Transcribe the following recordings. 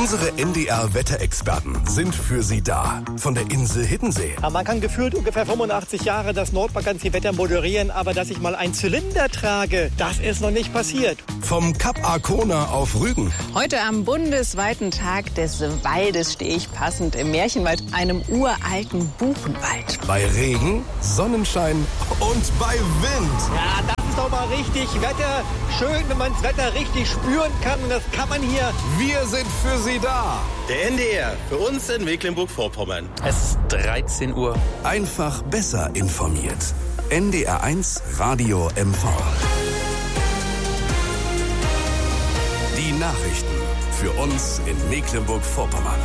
Unsere NDR-Wetterexperten sind für Sie da. Von der Insel Hiddensee. Ja, man kann gefühlt ungefähr 85 Jahre das Nordbalkanseewetter moderieren, aber dass ich mal einen Zylinder trage, das ist noch nicht passiert. Vom Kap Arkona auf Rügen. Heute am bundesweiten Tag des Waldes stehe ich passend im Märchenwald, einem uralten Buchenwald. Bei Regen, Sonnenschein und bei Wind. Ja, das ist doch mal richtig Wetter. Schön, wenn man das Wetter richtig spüren kann. Und das kann man hier. Wir sind für Sie da. Der NDR, für uns in Mecklenburg-Vorpommern. Es ist 13 Uhr. Einfach besser informiert. NDR1 Radio MV. Die Nachrichten für uns in Mecklenburg-Vorpommern.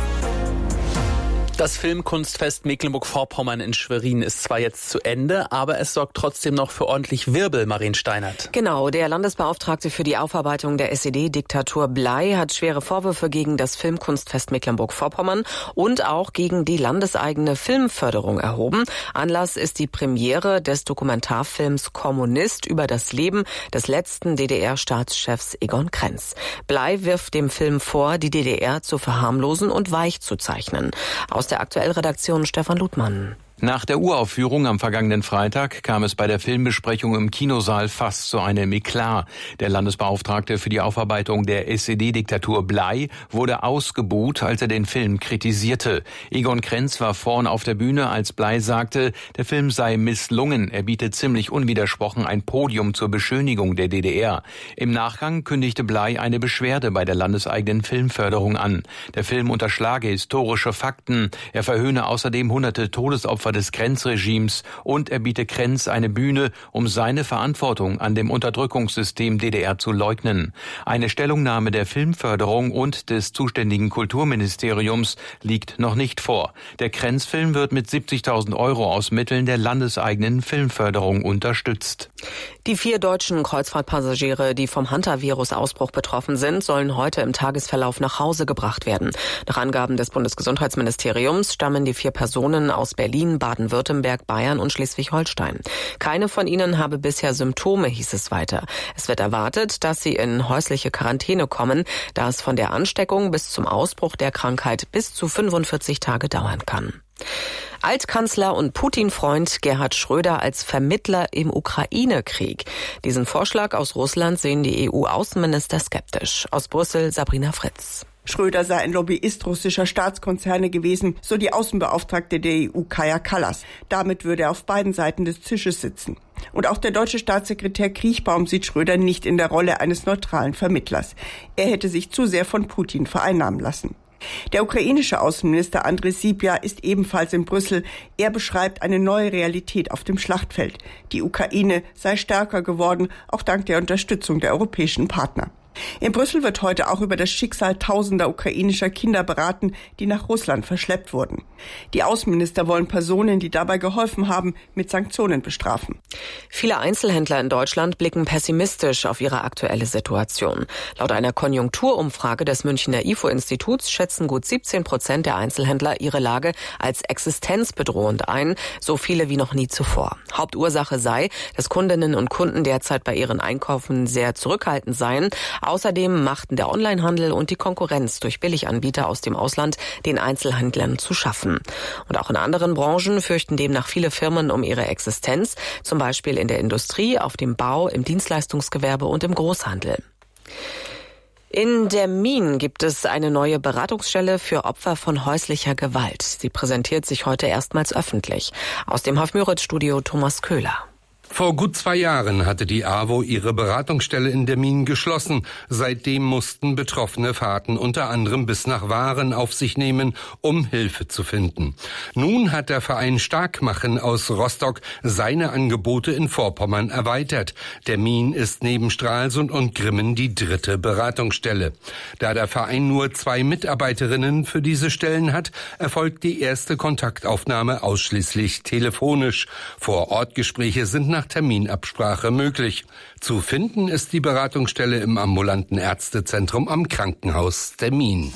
Das Filmkunstfest Mecklenburg-Vorpommern in Schwerin ist zwar jetzt zu Ende, aber es sorgt trotzdem noch für ordentlich Wirbel, Marien Steinert. Genau, der Landesbeauftragte für die Aufarbeitung der SED-Diktatur Blei hat schwere Vorwürfe gegen das Filmkunstfest Mecklenburg-Vorpommern und auch gegen die landeseigene Filmförderung erhoben. Anlass ist die Premiere des Dokumentarfilms Kommunist über das Leben des letzten DDR-Staatschefs Egon Krenz. Blei wirft dem Film vor, die DDR zu verharmlosen und weich zu zeichnen. Aus der Aktuellredaktion Stefan Ludmann. Nach der Uraufführung am vergangenen Freitag kam es bei der Filmbesprechung im Kinosaal fast zu einem Eklat. Der Landesbeauftragte für die Aufarbeitung der SED-Diktatur Blei wurde ausgebuht, als er den Film kritisierte. Egon Krenz war vorn auf der Bühne, als Blei sagte, der Film sei misslungen. Er biete ziemlich unwidersprochen ein Podium zur Beschönigung der DDR. Im Nachgang kündigte Blei eine Beschwerde bei der landeseigenen Filmförderung an. Der Film unterschlage historische Fakten. Er verhöhne außerdem hunderte Todesopfer des Krenz-Regimes und er biete Krenz eine Bühne, um seine Verantwortung an dem Unterdrückungssystem DDR zu leugnen. Eine Stellungnahme der Filmförderung und des zuständigen Kulturministeriums liegt noch nicht vor. Der Krenz-Film wird mit 70.000 € aus Mitteln der landeseigenen Filmförderung unterstützt. Die 4 deutschen Kreuzfahrtpassagiere, die vom Hantavirus-Ausbruch betroffen sind, sollen heute im Tagesverlauf nach Hause gebracht werden. Nach Angaben des Bundesgesundheitsministeriums stammen die 4 Personen aus Berlin, Baden-Württemberg, Bayern und Schleswig-Holstein. Keine von ihnen habe bisher Symptome, hieß es weiter. Es wird erwartet, dass sie in häusliche Quarantäne kommen, da es von der Ansteckung bis zum Ausbruch der Krankheit bis zu 45 Tage dauern kann. Altkanzler und Putin-Freund Gerhard Schröder als Vermittler im Ukraine-Krieg. Diesen Vorschlag aus Russland sehen die EU-Außenminister skeptisch. Aus Brüssel Sabrina Fritz. Schröder sei ein Lobbyist russischer Staatskonzerne gewesen, so die Außenbeauftragte der EU Kaja Kallas. Damit würde er auf beiden Seiten des Tisches sitzen. Und auch der deutsche Staatssekretär Kriechbaum sieht Schröder nicht in der Rolle eines neutralen Vermittlers. Er hätte sich zu sehr von Putin vereinnahmen lassen. Der ukrainische Außenminister Andrei Sybiha ist ebenfalls in Brüssel. Er beschreibt eine neue Realität auf dem Schlachtfeld. Die Ukraine sei stärker geworden, auch dank der Unterstützung der europäischen Partner. In Brüssel wird heute auch über das Schicksal tausender ukrainischer Kinder beraten, die nach Russland verschleppt wurden. Die Außenminister wollen Personen, die dabei geholfen haben, mit Sanktionen bestrafen. Viele Einzelhändler in Deutschland blicken pessimistisch auf ihre aktuelle Situation. Laut einer Konjunkturumfrage des Münchner IFO-Instituts schätzen gut 17% der Einzelhändler ihre Lage als existenzbedrohend ein, so viele wie noch nie zuvor. Hauptursache sei, dass Kundinnen und Kunden derzeit bei ihren Einkaufen sehr zurückhaltend seien. Außerdem machten der Onlinehandel und die Konkurrenz durch Billiganbieter aus dem Ausland den Einzelhändlern zu schaffen. Und auch in anderen Branchen fürchten demnach viele Firmen um ihre Existenz, zum Beispiel in der Industrie, auf dem Bau, im Dienstleistungsgewerbe und im Großhandel. In der Min gibt es eine neue Beratungsstelle für Opfer von häuslicher Gewalt. Sie präsentiert sich heute erstmals öffentlich. Aus dem Haff-Müritz-Studio Thomas Köhler. Vor gut 2 Jahren hatte die AWO ihre Beratungsstelle in der Min geschlossen. Seitdem mussten betroffene Fahrten unter anderem bis nach Waren auf sich nehmen, um Hilfe zu finden. Nun hat der Verein Starkmachen aus Rostock seine Angebote in Vorpommern erweitert. Der Min ist neben Stralsund und Grimmen die 3. Beratungsstelle. Da der Verein nur 2 Mitarbeiterinnen für diese Stellen hat, erfolgt die erste Kontaktaufnahme ausschließlich telefonisch. Vor-Ort-Gespräche sind nach Terminabsprache möglich. Zu finden ist die Beratungsstelle im ambulanten Ärztezentrum am Krankenhaus der Min.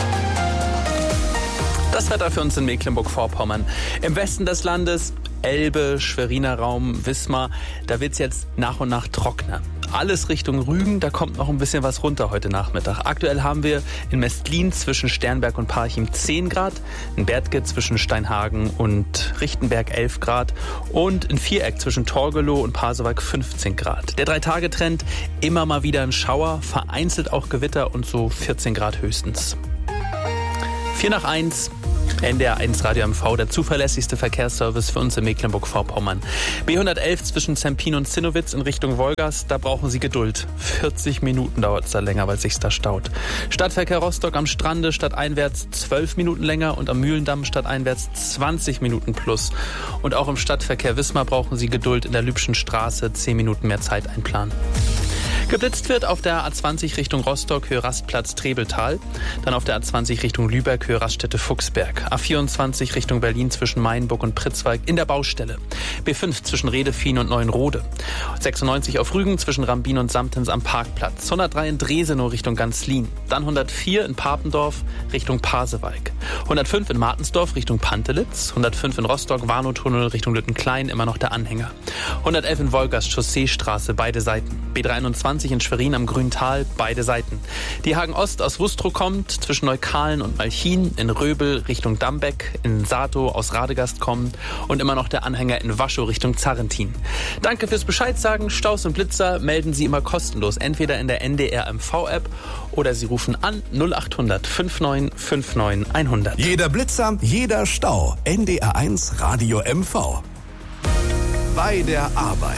Das Wetter für uns in Mecklenburg-Vorpommern. Im Westen des Landes Elbe, Schweriner Raum, Wismar, da wird's jetzt nach und nach trockener. alles Richtung Rügen. Da kommt noch ein bisschen was runter heute Nachmittag. Aktuell haben wir in Mestlin zwischen Sternberg und Parchim 10 Grad, in Bertke zwischen Steinhagen und Richtenberg 11 Grad und in Viereck zwischen Torgelow und Pasewalk 15 Grad. Der 3-Tage-Trend, immer mal wieder ein Schauer, vereinzelt auch Gewitter und so 14 Grad höchstens. 4:01. NDR 1 Radio MV, der zuverlässigste Verkehrsservice für uns in Mecklenburg-Vorpommern. B111 zwischen Zempin und Zinnowitz in Richtung Wolgast, da brauchen Sie Geduld. 40 Minuten dauert es da länger, weil es sich da staut. Stadtverkehr Rostock am Strande stadteinwärts 12 Minuten länger und am Mühlendamm stadteinwärts 20 Minuten plus. Und auch im Stadtverkehr Wismar brauchen Sie Geduld in der Lübschen Straße, 10 Minuten mehr Zeit einplanen. Geblitzt wird auf der A20 Richtung Rostock, Höhe Rastplatz Trebeltal. Dann auf der A20 Richtung Lübeck, Höhe Raststätte Fuchsberg. A24 Richtung Berlin zwischen Mainburg und Pritzwalk in der Baustelle. B5 zwischen Redefien und Neuenrode. 96 auf Rügen zwischen Rambin und Samtens am Parkplatz. 103 in Dresenow Richtung Ganzlin. Dann 104 in Papendorf Richtung Pasewalk. 105 in Martensdorf Richtung Pantelitz. 105 in Rostock, Warnow-Tunnel Richtung Lüttenklein, immer noch der Anhänger. 111 in Wolgast, Chausseestraße, beide Seiten. B23 in Schwerin am Grüntal, beide Seiten. Die Hagen Ost aus Wustrow kommt, zwischen Neukalen und Malchin, in Röbel Richtung Dambeck, in Satow aus Radegast kommt und immer noch der Anhänger in Waschow Richtung Zarrentin. Danke fürs Bescheid sagen. Staus und Blitzer melden Sie immer kostenlos, entweder in der NDR MV-App oder Sie rufen an 0800 5959 100. Jeder Blitzer, jeder Stau. NDR 1 Radio MV. Bei der Arbeit.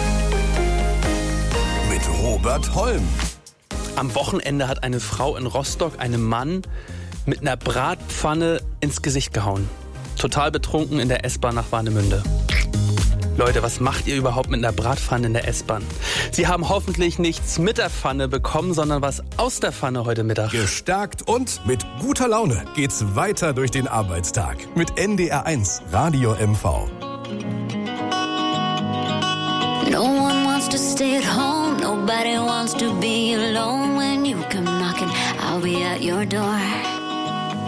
Mit Robert Holm. Am Wochenende hat eine Frau in Rostock einem Mann mit einer Bratpfanne ins Gesicht gehauen. Total betrunken in der S-Bahn nach Warnemünde. Leute, was macht ihr überhaupt mit einer Bratpfanne in der S-Bahn? Sie haben hoffentlich nichts mit der Pfanne bekommen, sondern was aus der Pfanne heute Mittag. Gestärkt und mit guter Laune geht's weiter durch den Arbeitstag. Mit NDR 1 Radio MV. No one wants to stay at home. Nobody wants to be alone. When you come knocking, I'll be at your door.